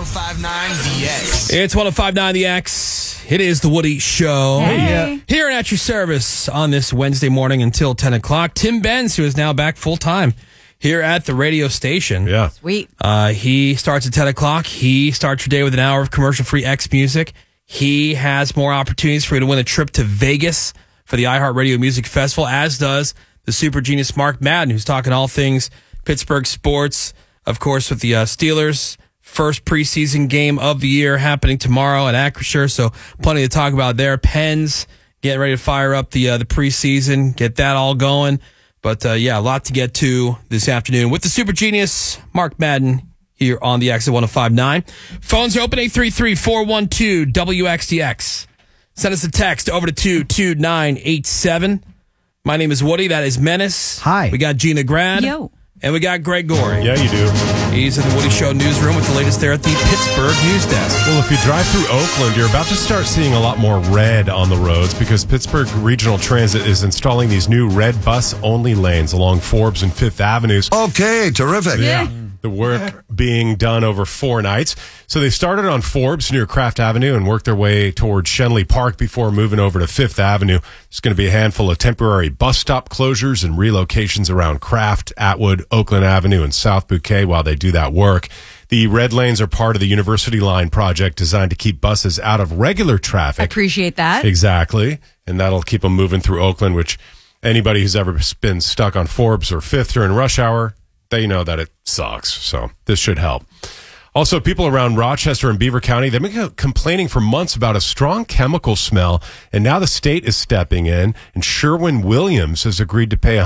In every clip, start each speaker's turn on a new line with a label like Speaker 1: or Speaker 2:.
Speaker 1: 1059 The X.
Speaker 2: It's 1059 The X. It is the Woody Show.
Speaker 3: Hey.
Speaker 2: Here and at your service on this Wednesday morning until 10 o'clock. Tim Benz, who is now back full time here at the radio station.
Speaker 4: Yeah.
Speaker 3: Sweet.
Speaker 2: He starts at 10 o'clock. He starts your day with an hour of commercial-free X music. He has more opportunities for you to win a trip to Vegas for the iHeartRadio Music Festival, as does the super genius Mark Madden, who's talking all things Pittsburgh sports, of course, with the Steelers' first preseason game of the year happening tomorrow at Acrisure. So plenty to talk about there. Pens getting ready to fire up the preseason, get that all going. But a lot to get to this afternoon with the super genius Mark Madden here on the X at 1059. Phones are open 833-412-WXDX. Send us a text over to 22987. My name is Woody. That is Menace.
Speaker 5: Hi.
Speaker 2: We got Gina Grad.
Speaker 3: Yo.
Speaker 2: And we got Greg Gorey.
Speaker 4: Yeah, you do.
Speaker 2: He's in the Woody Show newsroom with the latest there at the Pittsburgh News Desk.
Speaker 4: Well, if you drive through Oakland, you're about to start seeing a lot more red on the roads because Pittsburgh Regional Transit is installing these new red bus-only lanes along Forbes and Fifth Avenues.
Speaker 5: Okay, terrific.
Speaker 4: Yeah. The work being done over 4 nights. So they started on Forbes near Kraft Avenue and worked their way towards Shenley Park before moving over to Fifth Avenue. There's going to be a handful of temporary bus stop closures and relocations around Kraft, Atwood, Oakland Avenue, and South Bouquet while they do that work. The red lanes are part of the University Line project designed to keep buses out of regular traffic.
Speaker 3: Appreciate that.
Speaker 4: Exactly. And that'll keep them moving through Oakland, which anybody who's ever been stuck on Forbes or Fifth during rush hour, they know that it sucks. So this should help. Also, people around Rochester and Beaver County, they've been complaining for months about a strong chemical smell, and now the state is stepping in, and Sherwin-Williams has agreed to pay a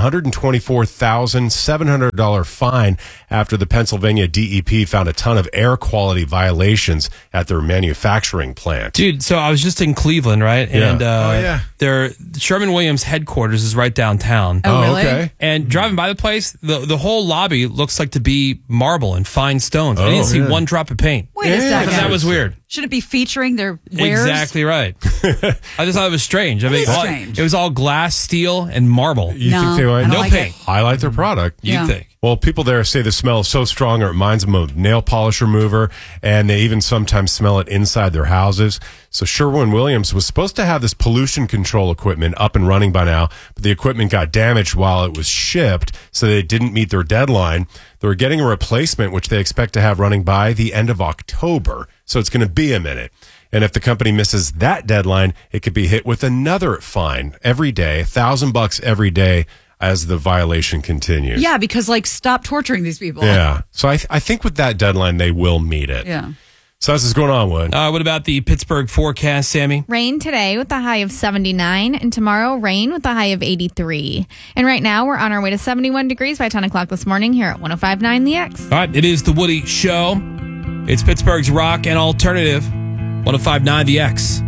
Speaker 4: $124,700 fine after the Pennsylvania DEP found a ton of air quality violations at their manufacturing plant.
Speaker 2: Dude, so I was just in Cleveland, right?
Speaker 4: Yeah.
Speaker 2: And their Sherwin-Williams headquarters is right downtown.
Speaker 3: Oh, really?
Speaker 4: Okay.
Speaker 2: And driving by the place, the whole lobby looks like to be marble and fine stones. I
Speaker 4: Oh,
Speaker 2: didn't see
Speaker 4: yeah.
Speaker 2: one drop of paint.
Speaker 3: Wait a second.
Speaker 2: That was weird.
Speaker 3: Should it be featuring their wares?
Speaker 2: Exactly right. I just thought it was strange. I mean,
Speaker 3: is strange.
Speaker 2: it was all glass, steel, and marble.
Speaker 4: You
Speaker 3: No,
Speaker 4: think they
Speaker 3: I
Speaker 4: might
Speaker 3: don't
Speaker 2: No
Speaker 3: like
Speaker 2: paint.
Speaker 4: highlight their product?
Speaker 2: You'd
Speaker 3: Yeah.
Speaker 2: think.
Speaker 4: Well, people there say the smell is so strong it reminds them of nail polish remover, and they even sometimes smell it inside their houses. So Sherwin-Williams was supposed to have this pollution control equipment up and running by now, but the equipment got damaged while it was shipped, so they didn't meet their deadline. They were getting a replacement, which they expect to have running by the end of October. So it's going to be a minute. And if the company misses that deadline, it could be hit with another fine every day, $1,000 every day, as the violation continues.
Speaker 3: Yeah, because stop torturing these people.
Speaker 4: Yeah. So I think with that deadline, they will meet it.
Speaker 3: Yeah.
Speaker 4: So that's what's going on, Wood.
Speaker 2: What about the Pittsburgh forecast, Sammy?
Speaker 6: Rain today with a high of 79, and tomorrow rain with a high of 83. And right now we're on our way to 71 degrees by 10 o'clock this morning here at 1059 The X.
Speaker 2: All right, it is the Woody Show. It's Pittsburgh's rock and alternative. 1059 The X.